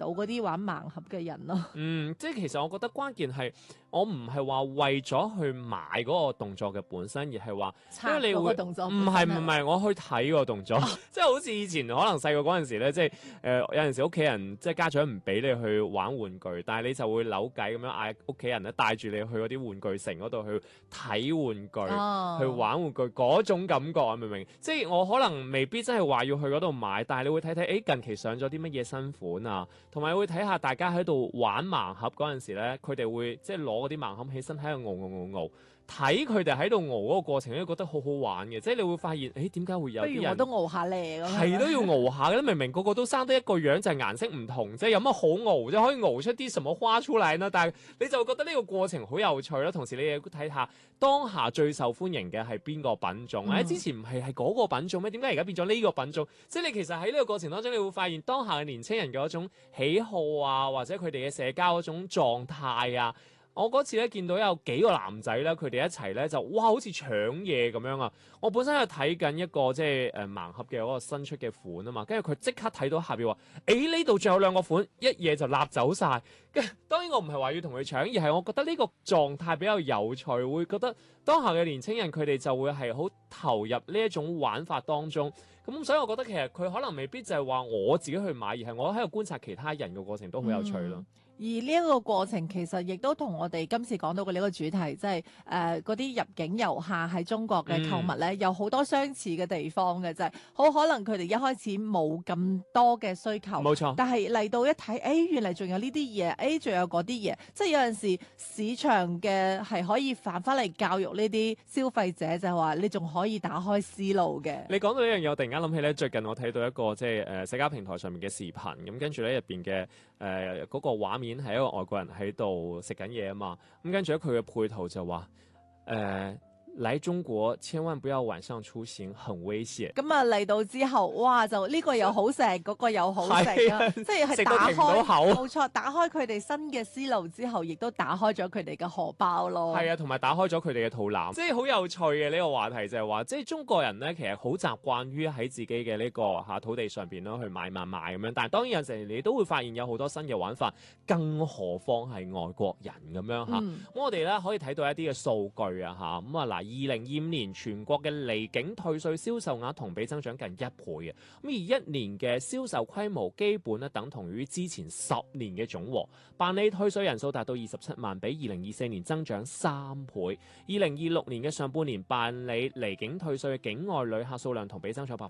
到嗰啲玩盲盒嘅人咯。 即係其實我覺得關鍵係我唔係話為咗去買嗰個動作嘅本身，而係話因為你會動作唔係我去睇個動作，即係好似以前可能細個嗰陣時咧，即係有陣時屋企人即係家長唔俾你去玩玩具，但係你就會扭計咁樣嗌屋企人咧帶住你去嗰啲玩具城嗰度去睇玩具，去玩玩具嗰種感覺啊，明唔明？即係我可能未必真係話要去嗰度買，但係你會睇睇，近期上咗啲乜嘢新款啊，同埋會睇下大家喺度玩盲盒嗰陣時咧，佢哋會即係攞嗰啲盲盒起身喺度熬，睇佢哋喺度熬嗰個過程，都覺得好好玩嘅。即係你會發現，點解會有啲人不如我都熬下咧咁。 係都要熬下嘅，明明個個都生得一個樣，就係顏色唔同啫，有乜好熬？即係可以熬出啲什麼花出嚟呢？但係你就覺得呢個過程好有趣啦。同時你亦睇下當下最受歡迎嘅係邊個品種？之前唔係嗰個品種咩？點解而家變咗呢個品種？即係你其實喺呢個過程當中，你會發現當下嘅年青人嘅嗰種喜好啊，或者佢哋嘅社交嗰種狀態啊。我嗰次咧見到有幾個男仔咧，佢哋一齊咧就哇好似搶嘢咁樣啊！我本身係睇緊一個即係盲盒嘅嗰個新出嘅款啊嘛，跟住佢即刻睇到下邊話，呢度仲有2個款，一嘢就立走晒。跟住當然我唔係話要同佢搶，而係我覺得呢個狀態比較有趣，會覺得當下嘅年青人佢哋就會係好投入呢一種玩法當中。咁所以我覺得其實佢可能未必就係話我自己去買，而係我喺度觀察其他人嘅過程都好有趣咯。 而呢一個過程其實亦都同我哋今次講到嘅呢個主題，即係嗰啲入境遊客喺中國嘅購物咧，有好多相似嘅地方嘅，就係好可能佢哋一開始冇咁多嘅需求， 冇錯。 但係嚟到一睇，原來仲有呢啲嘢，仲有嗰啲嘢，即係有陣時市場嘅係可以反翻嚟教育呢啲消費者，就係話你仲可以打開思路嘅。 你講到呢樣嘢，我突然間諗起咧，最近我睇到一個即係社交平台上面嘅視頻，咁跟住咧入邊嘅嗰個畫面係一個外國人喺度食緊嘢啊嘛，咁跟住咧佢嘅配圖就話來中國千萬不要晚上出行，很危險。 咁啊嚟到之後，哇！就呢個又好食，嗰個又好食啊！即係打開，冇錯，打開佢哋新嘅思路之後，亦都打開咗佢哋嘅荷包咯。 係啊，同埋打開咗佢哋嘅肚腩，即係好有趣嘅呢個話題就係話，即係中國人咧其實好習慣於喺自己嘅呢個土地上邊咯去買咁樣，但係當然有時你都會發現有好多新嘅玩法，更何況係外國人咁樣嚇。咁我哋咧可以睇到一啲嘅數據啊嚇，咁啊嗱。2025年全國嘅離境退稅銷售額同比增長近1倍嘅，咁而一年嘅銷售規模基本咧等同於之前10年嘅總和，辦理退稅人數達到27萬，比2024年增長3倍。2026年嘅上半年辦理離境退稅嘅境外旅客數量同比增長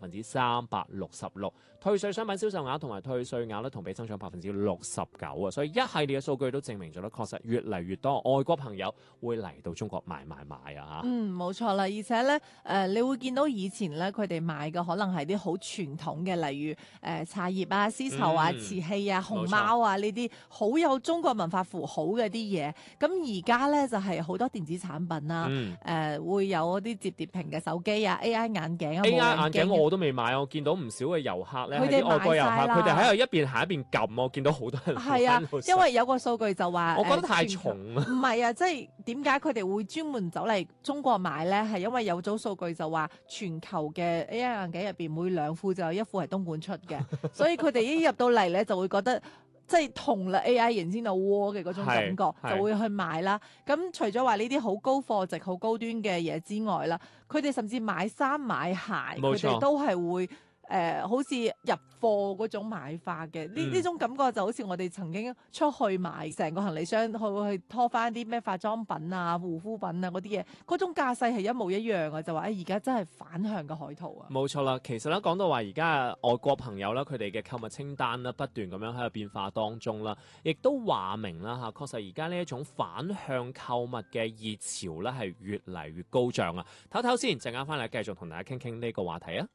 366%，退稅商品銷售額同埋退稅額咧同比增長69%啊！所以一系列嘅數據都證明咗咧，確實越嚟越多外國朋友會嚟到中國買啊嚇。 冇錯啦，而且咧，你會見到以前咧，佢哋買嘅可能係啲好傳統嘅，例如茶葉啊、絲綢啊、瓷器啊、熊貓啊呢啲好有中國文化符號嘅啲嘢。咁而家咧就係好多電子產品啦，會有嗰啲摺疊屏嘅手機啊、AI 眼鏡啊、 AI 眼鏡我都未買，我見到唔少嘅遊客咧，啲外國遊客，佢哋喺度一邊行一邊撳，我見到好多人。 係啊，因為有個數據就話， 我覺得太重啊。 唔係啊，即係點解佢哋會專門走嚟中國買咧？係因為有組數據就話，全球嘅 AI 眼鏡入邊每2副就有1副係東莞出嘅，所以佢哋一入到嚟咧就會覺得即係同啦 AI 然先有窩嘅嗰種感覺，就會去買啦。咁除咗話呢啲好高貨值、好高端嘅嘢之外啦，佢哋甚至買衫買鞋，佢哋都係會。好似入貨嗰種買法嘅，呢種感覺就好似我哋曾經出去買成個行李箱去拖翻啲咩化妝品啊、護膚品啊嗰啲嘢，嗰種架勢係一模一樣嘅，就話而家真係反向嘅海淘啊！ 冇錯啦，其實咧講到話而家外國朋友啦，佢哋嘅購物清單啦不斷咁樣喺度變化當中啦，亦都話明啦嚇，確實而家呢一種反向購物嘅熱潮咧係越嚟越高漲啊！唞先，陣間翻嚟繼續同大家傾傾呢個話題啊！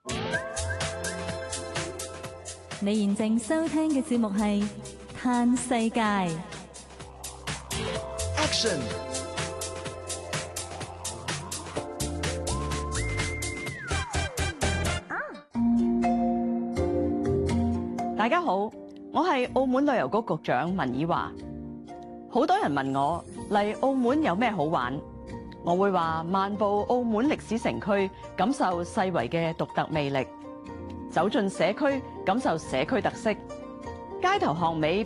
你現正收聽嘅節目係《嘆世界》。 Action！ 大家好，我係澳門旅遊局局長文以華。好多人問我嚟澳門有咩好玩，我會話漫步澳門歷史城區，感受世遺嘅獨特魅力。走進社區，感受社區特色，街頭巷尾